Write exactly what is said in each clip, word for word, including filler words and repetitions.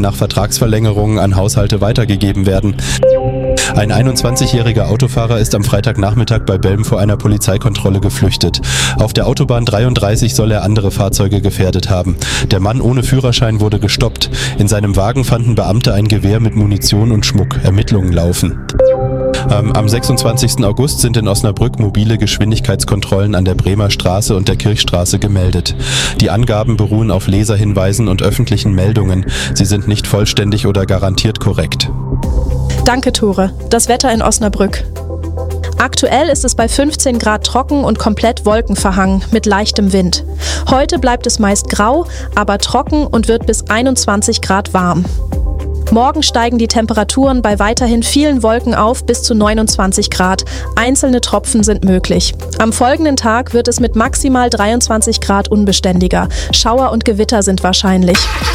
nach Vertragsverlängerungen an Haushalte weitergegeben werden. Ein einundzwanzigjähriger Autofahrer ist am Freitagnachmittag bei Belm vor einer Polizeikontrolle geflüchtet. Auf der Autobahn dreiunddreißig soll er andere Fahrzeuge gefährdet haben. Der Mann ohne Führerschein wurde gestoppt. In seinem Wagen fanden Beamte ein Gewehr mit Munition und Schmuck. Ermittlungen laufen. Ähm, am sechsundzwanzigsten August sind in Osnabrück mobile Geschwindigkeitskontrollen an der Bremer Straße und der Kirchstraße gemeldet. Die Angaben beruhen auf Leserhinweisen und öffentlichen Meldungen. Sie sind nicht vollständig oder garantiert korrekt. Danke, Tore. Das Wetter in Osnabrück. Aktuell ist es bei fünfzehn Grad trocken und komplett wolkenverhangen mit leichtem Wind. Heute bleibt es meist grau, aber trocken und wird bis einundzwanzig Grad warm. Morgen steigen die Temperaturen bei weiterhin vielen Wolken auf bis zu neunundzwanzig Grad. Einzelne Tropfen sind möglich. Am folgenden Tag wird es mit maximal dreiundzwanzig Grad unbeständiger. Schauer und Gewitter sind wahrscheinlich.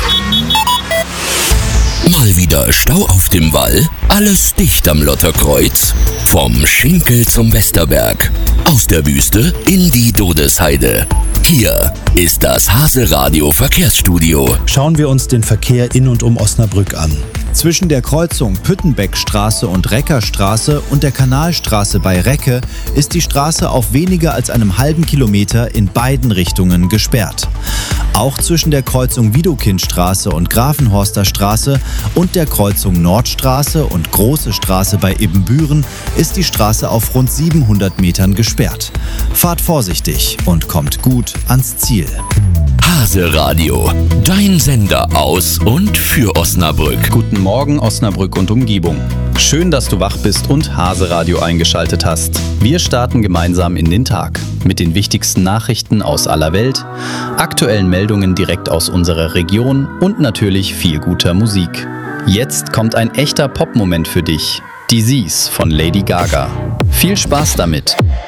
Mal wieder Stau auf dem Wall? Alles dicht am Lotterkreuz. Vom Schinkel zum Westerberg. Aus der Wüste in die Dodesheide. Hier ist das Hase-Radio Verkehrsstudio. Schauen wir uns den Verkehr in und um Osnabrück an. Zwischen der Kreuzung Püttenbeckstraße und Reckerstraße und der Kanalstraße bei Recke ist die Straße auf weniger als einem halben Kilometer in beiden Richtungen gesperrt. Auch zwischen der Kreuzung Widokindstraße und Grafenhorster Straße und der Kreuzung Nordstraße und Große Straße bei Ibbenbüren ist die Straße auf rund siebenhundert Metern gesperrt. Fahrt vorsichtig und kommt gut ans Ziel. Hase-Radio, dein Sender aus und für Osnabrück. Guten Morgen, Osnabrück und Umgebung. Schön, dass du wach bist und Hase-Radio eingeschaltet hast. Wir starten gemeinsam in den Tag mit den wichtigsten Nachrichten aus aller Welt, aktuellen Meldungen direkt aus unserer Region und natürlich viel guter Musik. Jetzt kommt ein echter Pop-Moment für dich. Die Disease von Lady Gaga. Viel Spaß damit!